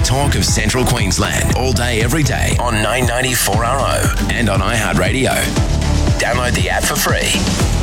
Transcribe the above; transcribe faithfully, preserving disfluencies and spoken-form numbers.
talk of Central Queensland all day, every day on nine ninety-four R O and on iHeartRadio. Download the app for free.